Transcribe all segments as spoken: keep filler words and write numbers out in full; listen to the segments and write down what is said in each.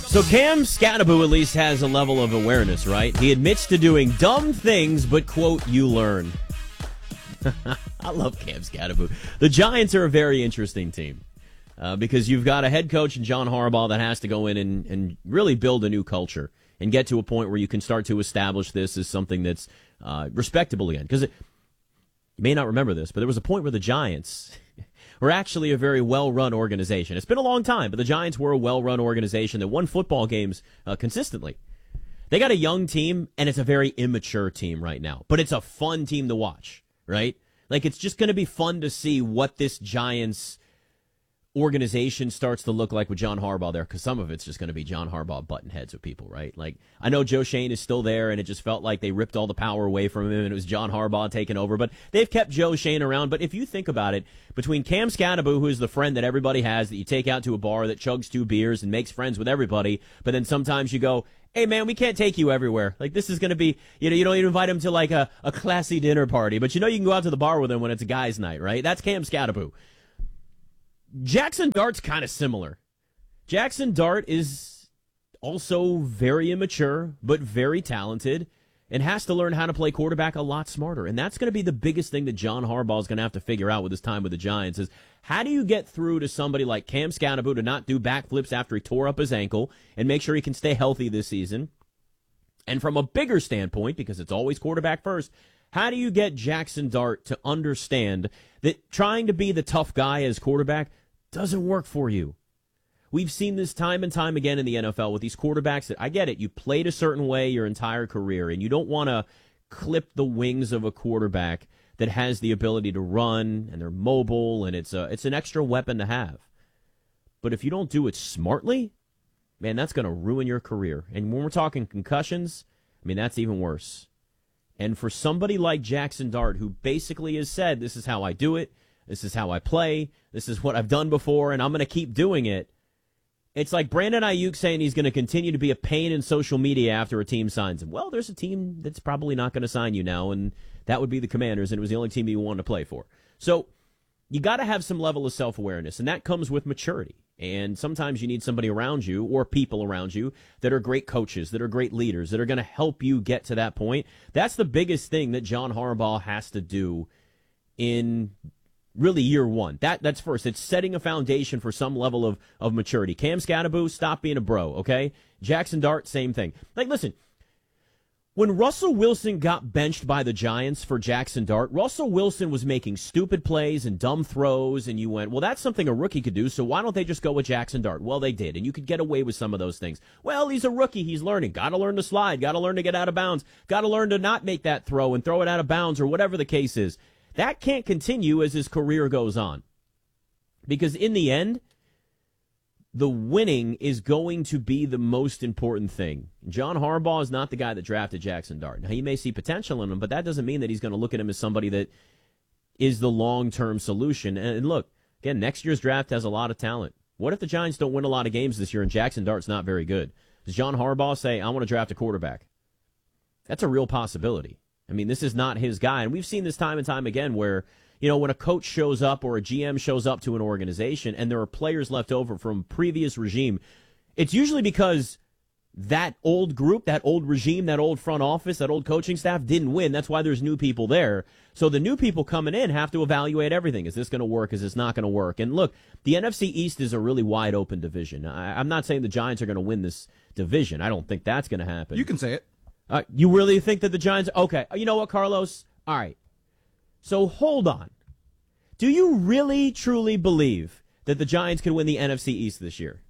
So Cam Scatterbo at least has a level of awareness, right? He admits to doing dumb things, but, quote, you learn. I love Cam Scatterbo. The Giants are a very interesting team uh, because you've got a head coach in John Harbaugh that has to go in and, and really build a new culture and get to a point where you can start to establish this as something that's uh, respectable again. Because you may not remember this, but there was a point where the Giants were actually a very well-run organization. It's been a long time, but the Giants were a well-run organization that won football games uh, consistently. They got a young team, and it's a very immature team right now. But it's a fun team to watch, right? Like, it's just going to be fun to see what this Giants organization starts to look like with John Harbaugh there, because some of it's just going to be John Harbaugh butting heads with people, right? Like, I know Joe Schoen is still there, and it just felt like they ripped all the power away from him, and it was John Harbaugh taking over, but they've kept Joe Schoen around. But if you think about it, between Cam Scatterbo, who is the friend that everybody has, that you take out to a bar, that chugs two beers and makes friends with everybody, but then sometimes you go, hey, man, we can't take you everywhere. Like, this is going to be, you know, you don't even invite him to, like, a, a classy dinner party, but you know you can go out to the bar with him when it's a guy's night, right? That's Cam Scatterbo. Jackson Dart's kind of similar. Jackson Dart is also very immature, but very talented, and has to learn how to play quarterback a lot smarter. And that's going to be the biggest thing that John Harbaugh is going to have to figure out with his time with the Giants is how do you get through to somebody like Cam Scatterbo to not do backflips after he tore up his ankle and make sure he can stay healthy this season? And from a bigger standpoint, because it's always quarterback first, how do you get Jackson Dart to understand that trying to be the tough guy as quarterback doesn't work for you? We've seen this time and time again in the N F L with these quarterbacks that, I get it, you played a certain way your entire career, and you don't want to clip the wings of a quarterback that has the ability to run, and they're mobile, and it's a, it's an extra weapon to have. But if you don't do it smartly, man, that's going to ruin your career. And when we're talking concussions, I mean, that's even worse. And for somebody like Jackson Dart, who basically has said, this is how I do it, this is how I play, this is what I've done before, and I'm going to keep doing it, it's like Brandon Ayuk saying he's going to continue to be a pain in social media after a team signs him. Well, there's a team that's probably not going to sign you now, and that would be the Commanders, and it was the only team you wanted to play for. So you got to have some level of self-awareness, and that comes with maturity. And sometimes you need somebody around you or people around you that are great coaches, that are great leaders, that are going to help you get to that point. That's the biggest thing that John Harbaugh has to do in really year one. That That's first. It's setting a foundation for some level of, of maturity. Cam Scatterbo, stop being a bro, okay? Jackson Dart, same thing. Like, listen, when Russell Wilson got benched by the Giants for Jackson Dart, Russell Wilson was making stupid plays and dumb throws, and you went, well, that's something a rookie could do, so why don't they just go with Jackson Dart? Well, they did, and you could get away with some of those things. Well, he's a rookie. He's learning. Got to learn to slide. Got to learn to get out of bounds. Got to learn to not make that throw and throw it out of bounds or whatever the case is. That can't continue as his career goes on. Because in the end, the winning is going to be the most important thing. John Harbaugh is not the guy that drafted Jackson Dart. Now, he may see potential in him, but that doesn't mean that he's going to look at him as somebody that is the long-term solution. And look, again, next year's draft has a lot of talent. What if the Giants don't win a lot of games this year and Jackson Dart's not very good? Does John Harbaugh say, I want to draft a quarterback? That's a real possibility. I mean, this is not his guy. And we've seen this time and time again where, you know, when a coach shows up or a G M shows up to an organization and there are players left over from previous regime, it's usually because that old group, that old regime, that old front office, that old coaching staff didn't win. That's why there's new people there. So the new people coming in have to evaluate everything. Is this going to work? Is this not going to work? And look, the N F C East is a really wide open division. I, I'm not saying the Giants are going to win this division. I don't think that's going to happen. You can say it. Uh, you really think that the Giants... Okay, you know what, Carlos? All right. So hold on. Do you really, truly believe that the Giants can win the N F C East this year?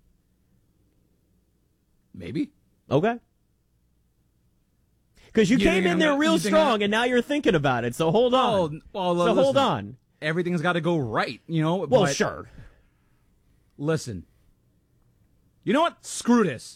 Maybe. Okay. Because you, you came in there real strong, and now you're thinking about it, so hold on. Oh, well, so listen, hold on. Everything's got to go right, you know? Well, but sure. Listen. You know what? Screw this.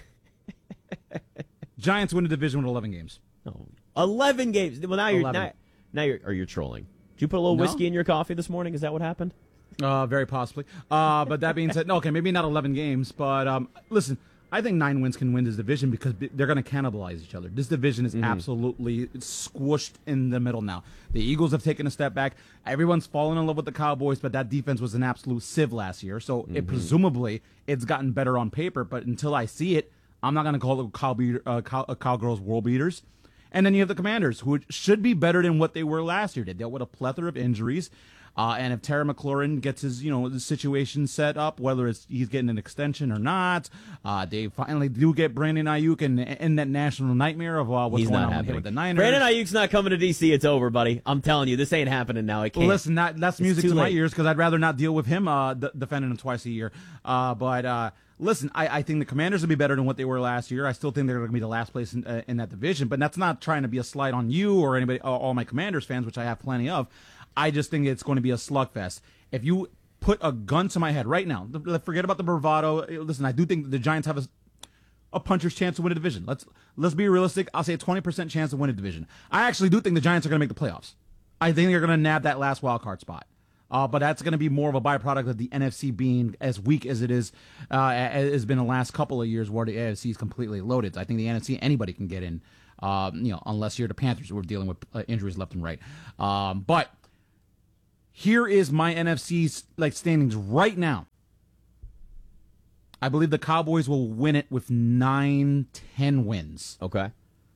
Giants win the division with eleven games. Oh, eleven games. Well, now you're now, now you're are you trolling? Did you put a little No. whiskey in your coffee this morning? Is that what happened? Uh, very possibly. Uh, but that being said, no, okay, maybe not eleven games, but um, listen, I think nine wins can win this division because they're going to cannibalize each other. This division is mm-hmm. absolutely squished in the middle now. The Eagles have taken a step back. Everyone's fallen in love with the Cowboys, but that defense was an absolute sieve last year. So mm-hmm. it presumably it's gotten better on paper. But until I see it, I'm not going to call the cow beater, uh, cow, uh, Cowgirls world beaters. And then you have the Commanders, who should be better than what they were last year. They dealt with a plethora of injuries. Uh, and if Terry McLaurin gets his, you know, the situation set up, whether it's he's getting an extension or not, uh, they finally do get Brandon Ayuk and in that national nightmare of uh, what's he's going on happening. with the Niners. Brandon Ayuk's not coming to D C. It's over, buddy. I'm telling you, this ain't happening now. I can't. Listen, that, that's music to late. my ears because I'd rather not deal with him uh, d- defending him twice a year. Uh, but uh, listen, I, I think the Commanders will be better than what they were last year. I still think they're going to be the last place in, uh, in that division. But that's not trying to be a slight on you or anybody, uh, all my Commanders fans, which I have plenty of. I just think it's going to be a slugfest. If you put a gun to my head right now, forget about the bravado. Listen, I do think the Giants have a, a puncher's chance to win a division. Let's let's be realistic. I'll say a twenty percent chance to win a division. I actually do think the Giants are going to make the playoffs. I think they're going to nab that last wild card spot. Uh, but that's going to be more of a byproduct of the N F C being as weak as it is, uh, has been the last couple of years where the A F C is completely loaded. I think the N F C, anybody can get in, uh, you know, unless you're the Panthers who are dealing with uh, injuries left and right. Um, but here is my N F C's like standings right now. I believe the Cowboys will win it with nine, ten wins. Okay.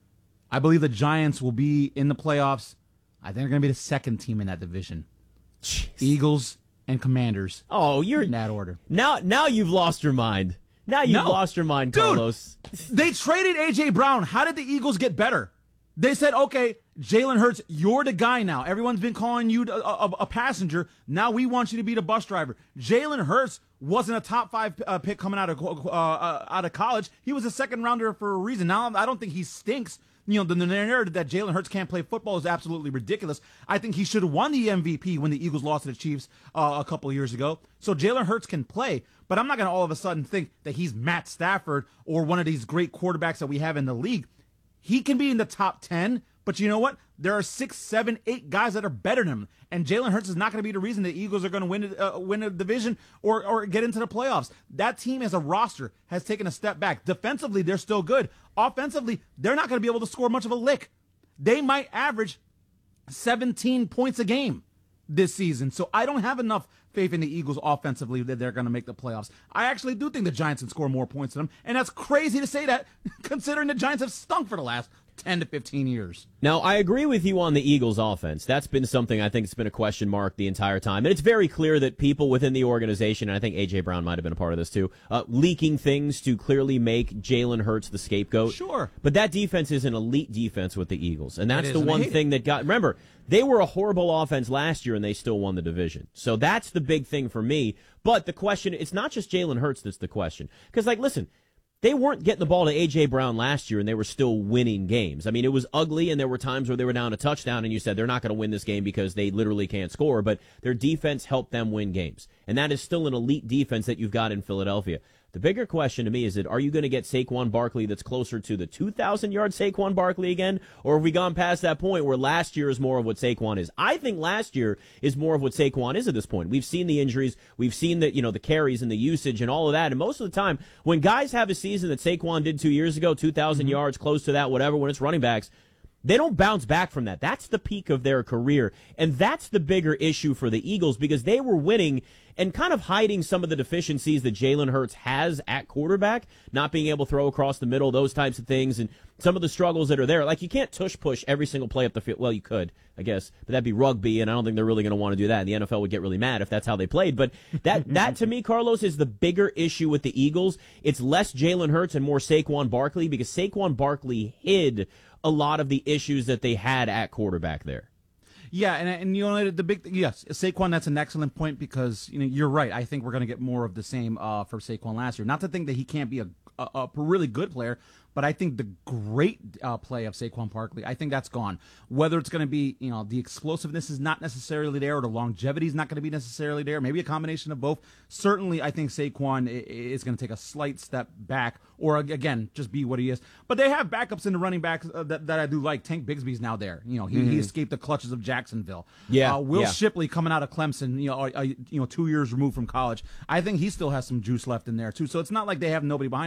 I believe the Giants will be in the playoffs. I think they're going to be the second team in that division. Jeez. Eagles and Commanders. Oh, you're in that order. Now, now you've lost your mind. Now you've no. lost your mind, Dude, Carlos. They traded A J Brown. How did the Eagles get better? They said, okay, Jalen Hurts, you're the guy now. Everyone's been calling you a, a, a passenger. Now we want you to be the bus driver. Jalen Hurts wasn't a top five uh, pick coming out of uh, uh, out of college. He was a second rounder for a reason. Now I don't think he stinks. You know, the, the narrative that Jalen Hurts can't play football is absolutely ridiculous. I think he should have won the M V P when the Eagles lost to the Chiefs uh, a couple of years ago. So Jalen Hurts can play, but I'm not going to all of a sudden think that he's Matt Stafford or one of these great quarterbacks that we have in the league. He can be in the top ten, but you know what? There are six, seven, eight guys that are better than him, and Jalen Hurts is not going to be the reason the Eagles are going to win uh, win a division or or get into the playoffs. That team as a roster has taken a step back. Defensively, they're still good. Offensively, they're not going to be able to score much of a lick. They might average seventeen points a game this season, so I don't have enough faith in the Eagles offensively that they're going to make the playoffs. I actually do think the Giants can score more points than them, and that's crazy to say that considering the Giants have stunk for the last ten to fifteen years. Now, I agree with you on the Eagles offense. That's been something I think it's been a question mark the entire time. And it's very clear that people within the organization, and I think A J Brown might have been a part of this too, uh, leaking things to clearly make Jalen Hurts the scapegoat. Sure. But that defense is an elite defense with the Eagles. And that's It the is, one and I thing that got, remember, they were a horrible offense last year and they still won the division. So that's the big thing for me. But the question, it's not just Jalen Hurts that's the question. Because, like, listen, they weren't getting the ball to A J Brown last year, and they were still winning games. I mean, it was ugly, and there were times where they were down a touchdown, and you said they're not going to win this game because they literally can't score, but their defense helped them win games. And that is still an elite defense that you've got in Philadelphia. The bigger question to me is that are you going to get Saquon Barkley that's closer to the two thousand yard Saquon Barkley again, or have we gone past that point where last year is more of what Saquon is? I think last year is more of what Saquon is at this point. We've seen the injuries, we've seen the, you know, the carries and the usage and all of that, and most of the time when guys have a season that Saquon did two years ago, two thousand mm-hmm. yards, close to that, whatever, when it's running backs, they don't bounce back from that. That's the peak of their career, and that's the bigger issue for the Eagles because they were winning and kind of hiding some of the deficiencies that Jalen Hurts has at quarterback, not being able to throw across the middle, those types of things, and some of the struggles that are there. Like, you can't tush-push every single play up the field. Well, you could, I guess, but that'd be rugby, and I don't think they're really going to want to do that, and the N F L would get really mad if that's how they played. But that, that to me, Carlos, is the bigger issue with the Eagles. It's less Jalen Hurts and more Saquon Barkley because Saquon Barkley hid a lot of the issues that they had at quarterback there. Yeah, and and you know the big yes, Saquon. That's an excellent point because you know you're right. I think we're going to get more of the same uh, for Saquon last year. Not to think that he can't be a, a, a really good player, but I think the great uh, play of Saquon Barkley, I think that's gone. Whether it's going to be, you know, the explosiveness is not necessarily there, or the longevity is not going to be necessarily there. Maybe a combination of both. Certainly, I think Saquon is going to take a slight step back, or again, just be what he is. But they have backups in the running backs uh, that, that I do like. Tank Bigsby's now there. You know, he, mm-hmm. he escaped the clutches of Jacksonville. Yeah, uh, Will yeah. Shipley coming out of Clemson, you know, uh, you know, two years removed from college. I think he still has some juice left in there too. So it's not like they have nobody behind him.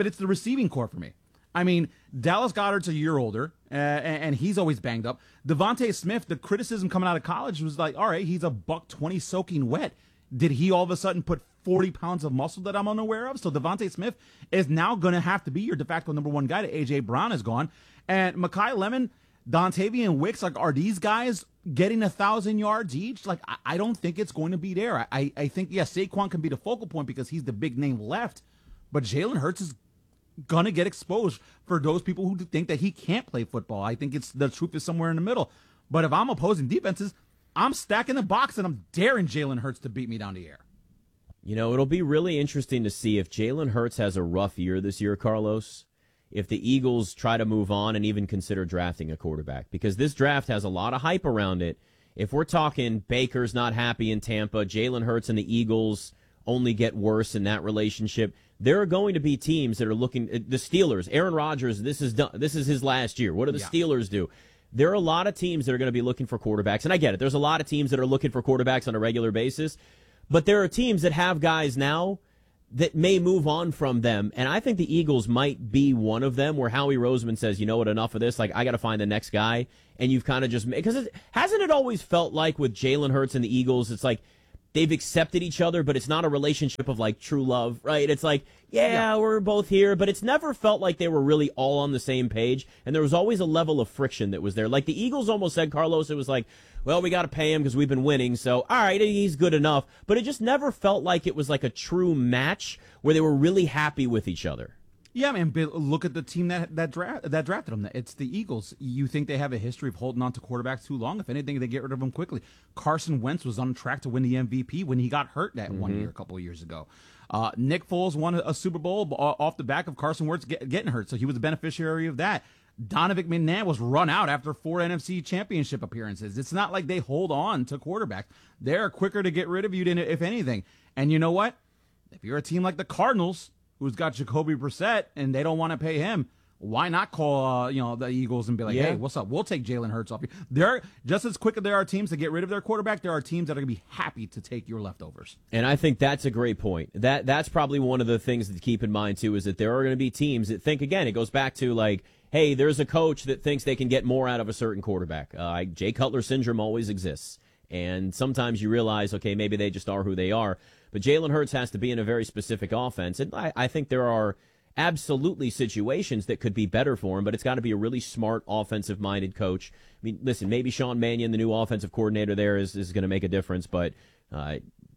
but it's the receiving core for me. I mean, Dallas Goedert's a year older, uh, and, and he's always banged up. Devontae Smith, the criticism coming out of college was like, all right, he's a buck twenty soaking wet. Did he all of a sudden put forty pounds of muscle that I'm unaware of? So Devontae Smith is now going to have to be your de facto number one guy. To A J Brown is gone. And Mekhi Lemon, Dontavian Wicks, like, are these guys getting a thousand yards each? Like, I, I don't think it's going to be there. I, I think, yes, Saquon can be the focal point because he's the big name left, but Jalen Hurts is going to get exposed for those people who think that he can't play football. I think it's the truth is somewhere in the middle. But if I'm opposing defenses, I'm stacking the box and I'm daring Jalen Hurts to beat me down the air. You know, it'll be really interesting to see if Jalen Hurts has a rough year this year, Carlos, if the Eagles try to move on and even consider drafting a quarterback, because this draft has a lot of hype around it. If we're talking Baker's not happy in Tampa, Jalen Hurts and the Eagles only get worse in that relationship, there are going to be teams that are looking. The Steelers, Aaron Rodgers, this is done, this is his last year. What do the yeah. Steelers do? There are a lot of teams that are going to be looking for quarterbacks, and I get it. There's a lot of teams that are looking for quarterbacks on a regular basis, but there are teams that have guys now that may move on from them, and I think the Eagles might be one of them where Howie Roseman says, you know what, enough of this, like, I got to find the next guy, and you've kind of just, because it, hasn't it always felt like with Jalen Hurts and the Eagles, it's like they've accepted each other, but it's not a relationship of, like, true love, right? It's like, yeah, yeah, we're both here, but it's never felt like they were really all on the same page, and there was always a level of friction that was there. Like, the Eagles almost said, Carlos, it was like, well, we got to pay him because we've been winning, so, all right, he's good enough. But it just never felt like it was like a true match where they were really happy with each other. Yeah, man, but look at the team that that, dra- that drafted him. It's the Eagles. You think they have a history of holding on to quarterbacks too long? If anything, they get rid of them quickly. Carson Wentz was on track to win the M V P when he got hurt that mm-hmm. one year a couple of years ago. Uh, Nick Foles won a, a Super Bowl off the back of Carson Wentz get, getting hurt, so he was a beneficiary of that. Donovan McNabb was run out after four N F C championship appearances. It's not like they hold on to quarterbacks. They're quicker to get rid of you than if anything. And you know what? If you're a team like the Cardinals, who's got Jacoby Brissett, and they don't want to pay him, why not call uh, you know the Eagles and be like, yeah. hey, what's up? We'll take Jalen Hurts off you. There, just as quick as there are teams to get rid of their quarterback, there are teams that are going to be happy to take your leftovers. And I think that's a great point. That That's probably one of the things to keep in mind, too, is that there are going to be teams that think, again, it goes back to, like, hey, there's a coach that thinks they can get more out of a certain quarterback. Uh, Jay Cutler syndrome always exists. And sometimes you realize, okay, maybe they just are who they are. But Jalen Hurts has to be in a very specific offense. And I, I think there are absolutely situations that could be better for him, but it's got to be a really smart, offensive-minded coach. I mean, listen, maybe Sean Mannion, the new offensive coordinator there, is, is going to make a difference, but uh,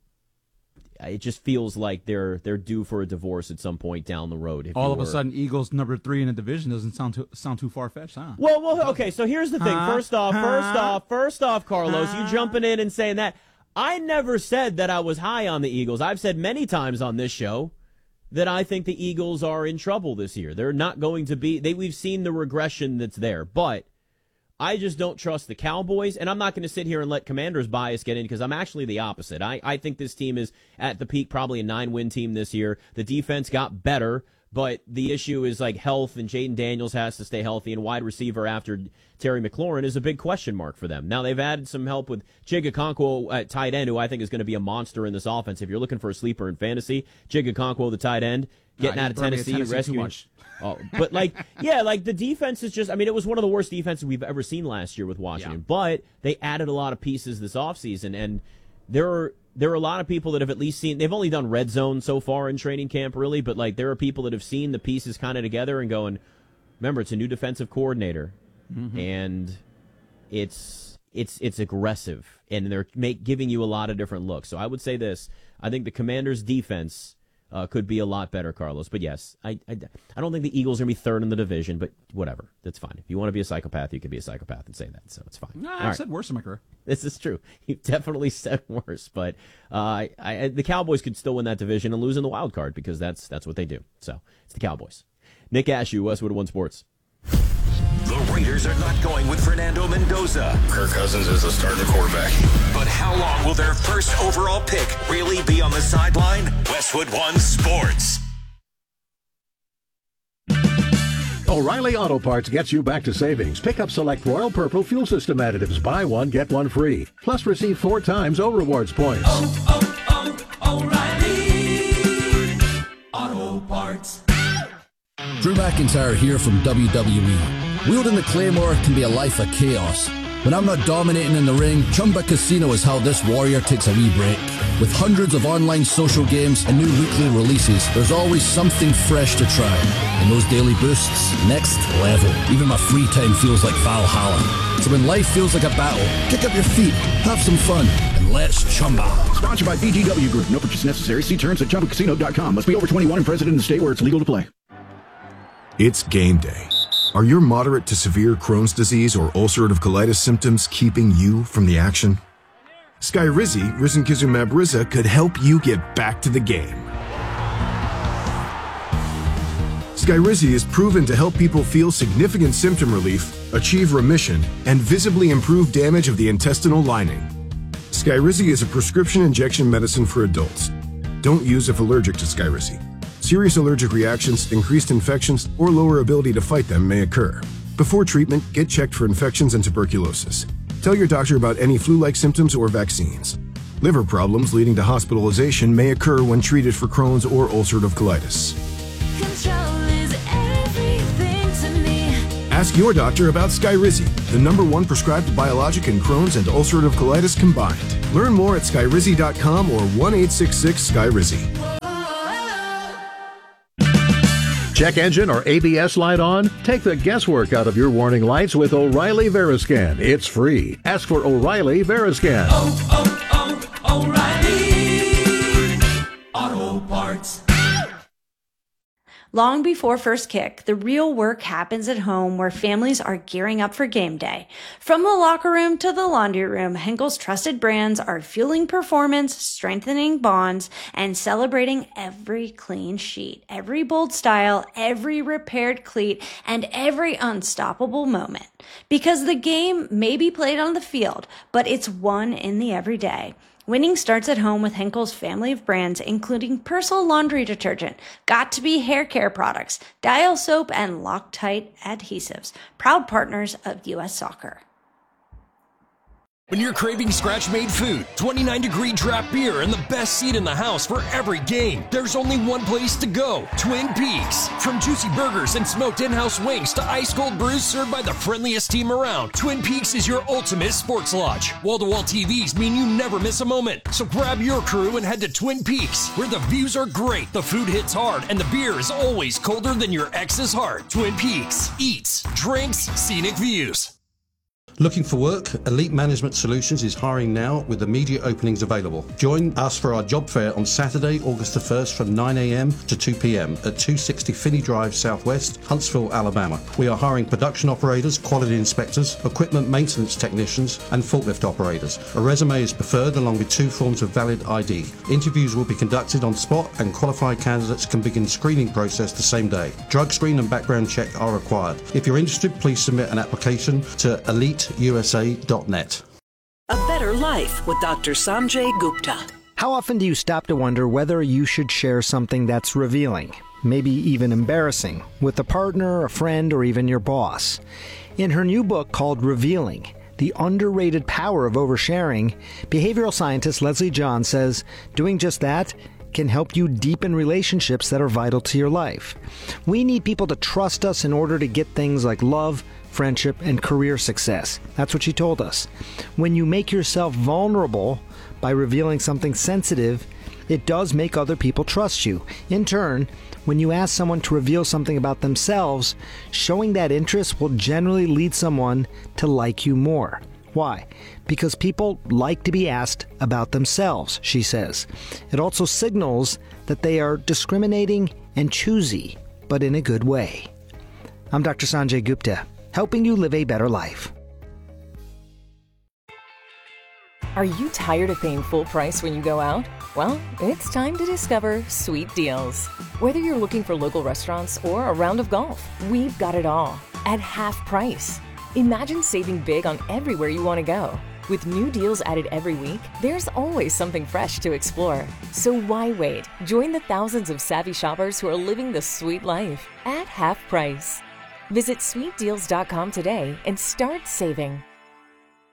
it just feels like they're they're due for a divorce at some point down the road. All of a sudden, Eagles number three in the division doesn't sound too sound too far fetched, huh? Well, well, okay. So here's the thing. First off, first off, first off, Carlos, you jumping in and saying that. I never said that I was high on the Eagles. I've said many times on this show that I think the Eagles are in trouble this year. They're not going to be. They we've seen the regression that's there, but I just don't trust the Cowboys, and I'm not going to sit here and let Commanders bias get in because I'm actually the opposite. I, I think this team is at the peak, probably a nine-win team this year. The defense got better, but the issue is like health, and Jaden Daniels has to stay healthy, and wide receiver after Terry McLaurin is a big question mark for them. Now, they've added some help with Chig Okonkwo at tight end, who I think is going to be a monster in this offense. If you're looking for a sleeper in fantasy, Chig Okonkwo, the tight end, getting nah, out of Tennessee, Tennessee rescuing. Oh, but, like, yeah, like, the defense is just, I mean, it was one of the worst defenses we've ever seen last year with Washington, yeah. But they added a lot of pieces this offseason, and there are there are a lot of people that have at least seen, they've only done red zone so far in training camp, really, but, like, there are people that have seen the pieces kind of together and going, remember, it's a new defensive coordinator, mm-hmm. and it's it's it's aggressive, and they're make, giving you a lot of different looks. So I would say this, I think the Commanders' defense Uh, could be a lot better, Carlos. But yes, I, I, I don't think the Eagles are going to be third in the division, but whatever. That's fine. If you want to be a psychopath, you can be a psychopath and say that, so it's fine. Nah, I've right. said worse in my career. This is true. You've definitely said worse, but uh, I, I, the Cowboys could still win that division and lose in the wild card because that's that's what they do. So it's the Cowboys. Nick Ashew, Westwood One Sports. The Raiders are not going with Fernando Mendoza. Kirk Cousins is a starting quarterback. But how long will their first overall pick really be on the sideline? Westwood One Sports. O'Reilly Auto Parts gets you back to savings. Pick up select Royal Purple fuel system additives. Buy one, get one free. Plus receive four times O Rewards points. Oh, oh, oh, O'Reilly Auto Parts. Drew McIntyre here from W W E. Wielding the Claymore can be a life of chaos. When I'm not dominating in the ring, Chumba Casino is how this warrior takes a wee break. With hundreds of online social games and new weekly releases, there's always something fresh to try. And those daily boosts, next level. Even my free time feels like Valhalla. So when life feels like a battle, kick up your feet, have some fun, and let's Chumba. Sponsored by B G W Group. No purchase necessary. See terms at Chumba Casino dot com. Must be over twenty-one and present in the state where it's legal to play. It's game day. Are your moderate to severe Crohn's disease or ulcerative colitis symptoms keeping you from the action? Skyrizi, risankizumab Riza, could help you get back to the game. Skyrizi is proven to help people feel significant symptom relief, achieve remission, and visibly improve damage of the intestinal lining. Skyrizi is a prescription injection medicine for adults. Don't use if allergic to Skyrizi. Serious allergic reactions, increased infections, or lower ability to fight them may occur. Before treatment, get checked for infections and tuberculosis. Tell your doctor about any flu-like symptoms or vaccines. Liver problems leading to hospitalization may occur when treated for Crohn's or ulcerative colitis. Control is everything to me. Ask your doctor about Skyrizi, the number one prescribed biologic in Crohn's and ulcerative colitis combined. Learn more at skyrizi dot com or one eight six six Skyrizi. Check engine or A B S light on? Take the guesswork out of your warning lights with O'Reilly Veriscan. It's free. Ask for O'Reilly Veriscan. Oh, oh, oh, O'Reilly Auto Parts. Long before first kick, the real work happens at home where families are gearing up for game day. From the locker room to the laundry room, Henkel's trusted brands are fueling performance, strengthening bonds, and celebrating every clean sheet, every bold style, every repaired cleat, and every unstoppable moment. Because the game may be played on the field, but it's won in the everyday. Winning starts at home with Henkel's family of brands, including Persil laundry detergent, Got2b hair care products, Dial soap, and Loctite adhesives. Proud partners of U S Soccer. When you're craving scratch-made food, twenty-nine degree draft beer, and the best seat in the house for every game, there's only one place to go, Twin Peaks. From juicy burgers and smoked in-house wings to ice-cold brews served by the friendliest team around, Twin Peaks is your ultimate sports lodge. Wall-to-wall T Vs mean you never miss a moment. So grab your crew and head to Twin Peaks, where the views are great, the food hits hard, and the beer is always colder than your ex's heart. Twin Peaks. Eats, drinks, scenic views. Looking for work? Elite Management Solutions is hiring now with immediate openings available. Join us for our job fair on Saturday, August the first from nine a.m. to two p.m. at two sixty Finney Drive Southwest, Huntsville, Alabama. We are hiring production operators, quality inspectors, equipment maintenance technicians, and forklift operators. A resume is preferred along with two forms of valid I D. Interviews will be conducted on spot and qualified candidates can begin screening process the same day. Drug screen and background check are required. If you're interested, please submit an application to elite U S A dot net. A better life with Doctor Sanjay Gupta. How often do you stop to wonder whether you should share something that's revealing, maybe even embarrassing, with a partner, a friend, or even your boss? In her new book called Revealing, The Underrated Power of Oversharing, behavioral scientist Leslie John says doing just that can help you deepen relationships that are vital to your life. We need people to trust us in order to get things like love, friendship, and career success. That's what she told us. When you make yourself vulnerable by revealing something sensitive, it does make other people trust you. In turn, when you ask someone to reveal something about themselves, showing that interest will generally lead someone to like you more. Why? Because people like to be asked about themselves, she says. It also signals that they are discriminating and choosy, but in a good way. I'm Doctor Sanjay Gupta, helping you live a better life. Are you tired of paying full price when you go out? Well, it's time to discover Sweet Deals. Whether you're looking for local restaurants or a round of golf, we've got it all at half price. Imagine saving big on everywhere you want to go. With new deals added every week, there's always something fresh to explore. So why wait? Join the thousands of savvy shoppers who are living the sweet life at half price. Visit sweet deals dot com today and start saving.